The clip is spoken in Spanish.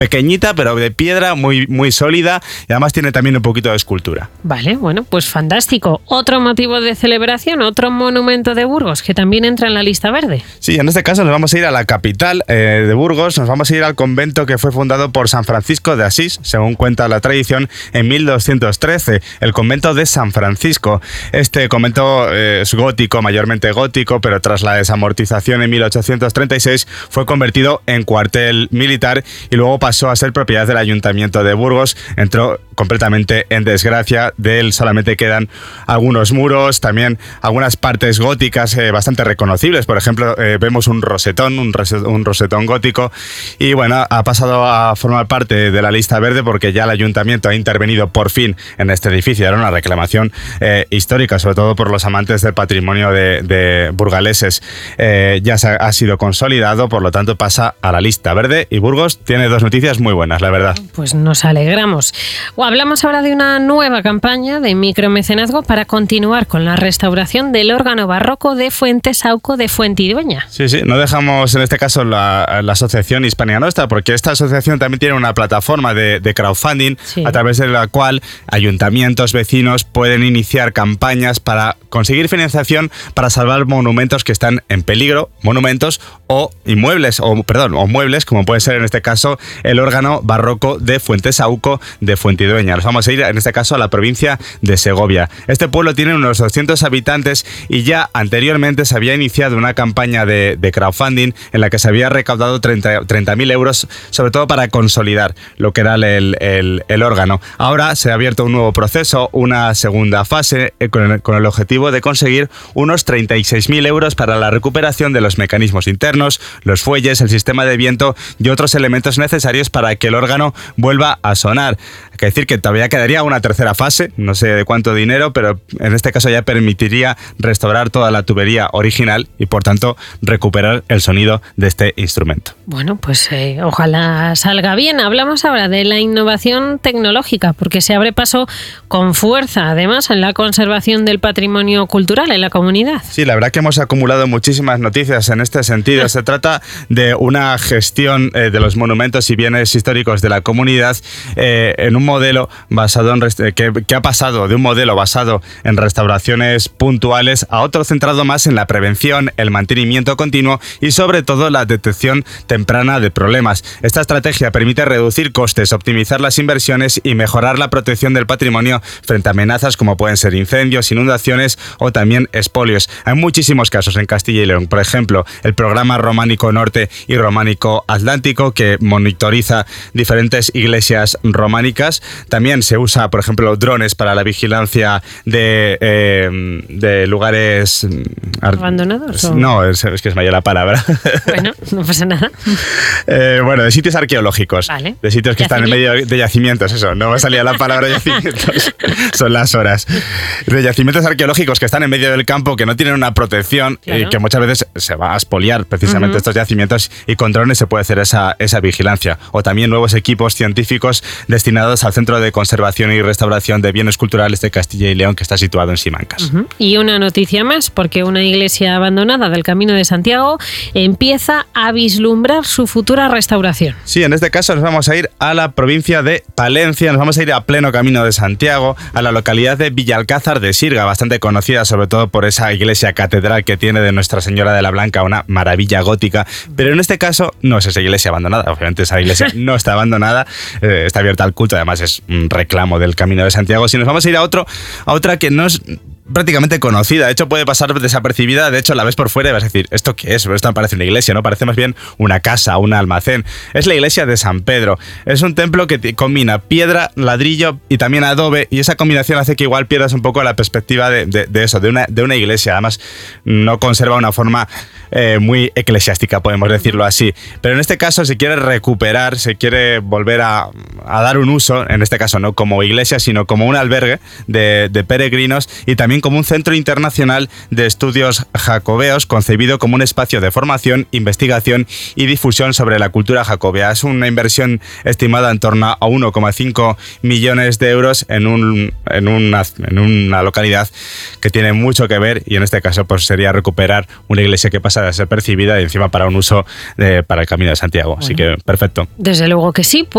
pequeñita, pero de piedra, muy, muy sólida, y además tiene también un poquito de escultura. Vale, bueno, pues fantástico. Otro motivo de celebración, otro monumento de Burgos que también entra en la lista verde. Sí, en este caso nos vamos a ir a la capital de Burgos, nos vamos a ir al convento que fue fundado por San Francisco de Asís, según cuenta la tradición, en 1213, el convento de San Francisco. Este convento es gótico, mayormente gótico, pero tras la desamortización en 1836 fue convertido en cuartel militar y luego pasó a ser propiedad del Ayuntamiento de Burgos. Entró completamente en desgracia. De él solamente quedan algunos muros, también algunas partes góticas bastante reconocibles. Por ejemplo, vemos un rosetón gótico, y bueno, ha pasado a formar parte de la lista verde porque ya el Ayuntamiento ha intervenido por fin en este edificio. Era una reclamación histórica, sobre todo por los amantes del patrimonio de burgaleses. Ya ha sido consolidado, por lo tanto pasa a la lista verde, y Burgos tiene dos noticias muy buenas, la verdad. Pues nos alegramos. Hablamos ahora de una nueva campaña de micromecenazgo para continuar con la restauración del órgano barroco de Fuentesauco de Fuentidueña. Sí, no dejamos en este caso la Asociación Hispania Nostra, porque esta asociación también tiene una plataforma de crowdfunding, sí, a través de la cual ayuntamientos, vecinos pueden iniciar campañas para conseguir financiación para salvar monumentos que están en peligro, monumentos o muebles, como puede ser en este caso el órgano barroco de Fuentesauco de Fuentidueña. Nos vamos a ir en este caso a la provincia de Segovia. Este pueblo tiene unos 200 habitantes y ya anteriormente se había iniciado una campaña de crowdfunding en la que se había recaudado 30.000 euros, sobre todo para consolidar lo que era el órgano. Ahora se ha abierto un nuevo proceso, una segunda fase, con el objetivo de conseguir unos 36.000 euros para la recuperación de los mecanismos internos, los fuelles, el sistema de viento y otros elementos necesarios para que el órgano vuelva a sonar. Hay que decir que todavía quedaría una tercera fase, no sé de cuánto dinero, pero en este caso ya permitiría restaurar toda la tubería original y por tanto recuperar el sonido de este instrumento. Bueno, pues ojalá salga bien. Hablamos ahora de la innovación tecnológica, porque se abre paso con fuerza, además, en la conservación del patrimonio cultural en la comunidad. Sí, la verdad que hemos acumulado muchísimas noticias en este sentido. Se trata de una gestión de los monumentos y bienes históricos de la comunidad en un modelo basado que ha pasado de un modelo basado en restauraciones puntuales a otro centrado más en la prevención, el mantenimiento continuo y sobre todo la detección temprana de problemas. Esta estrategia permite reducir costes, optimizar las inversiones y mejorar la protección del patrimonio frente a amenazas como pueden ser incendios, inundaciones o también expolios. Hay muchísimos casos en Castilla y León. Por ejemplo, el programa Románico Norte y Románico Atlántico, que monitoriza diferentes iglesias románicas. También se usa, por ejemplo, drones para la vigilancia de lugares abandonados. No, es que se me ha ido la palabra. Bueno, no pasa nada. De sitios arqueológicos. Vale. De sitios que están en medio de yacimientos, eso. No me salía la palabra yacimientos. Son las horas. De yacimientos arqueológicos que están en medio del campo, que no tienen una protección, claro, y que muchas veces se va a expoliar precisamente estos yacimientos, y con drones se puede hacer esa vigilancia. O también nuevos equipos científicos destinados al Centro de Conservación y Restauración de Bienes Culturales de Castilla y León, que está situado en Simancas. Y una noticia más, porque una iglesia abandonada del Camino de Santiago empieza a vislumbrar su futura restauración. Sí, en este caso nos vamos a ir a la provincia de Palencia, nos vamos a ir a pleno Camino de Santiago, a la localidad de Villalcázar de Sirga, bastante conocida sobre todo por esa iglesia catedral que tiene de Nuestra Señora de la Blanca, una maravilla gótica, pero en este caso no es esa iglesia abandonada. Obviamente esa iglesia no está abandonada, está abierta al culto, además es un reclamo del Camino de Santiago. Si nos vamos a ir a otra que no es prácticamente conocida, de hecho puede pasar desapercibida, de hecho la ves por fuera y vas a decir, ¿esto qué es? Esto no parece una iglesia, ¿no? Parece más bien una casa, un almacén. Es la iglesia de San Pedro. Es un templo que combina piedra, ladrillo y también adobe, y esa combinación hace que igual pierdas un poco la perspectiva de una iglesia. Además, no conserva una forma muy eclesiástica, podemos decirlo así. Pero en este caso se quiere recuperar, se quiere volver a dar un uso, en este caso no como iglesia, sino como un albergue de peregrinos, y también como un centro internacional de estudios jacobeos, concebido como un espacio de formación, investigación y difusión sobre la cultura jacobea. Es una inversión estimada en torno a 1,5 millones de euros en una localidad que tiene mucho que ver, y en este caso pues sería recuperar una iglesia que pasa de ser percibida y encima para un uso para el Camino de Santiago. Así que perfecto. Desde luego que sí.